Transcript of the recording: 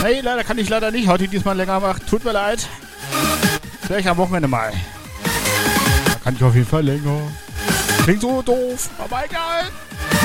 Nee, leider kann ich nicht heute diesmal länger machen. Tut mir leid. Vielleicht am Wochenende mal. Da kann ich auf jeden Fall länger. Klingt so doof, aber egal.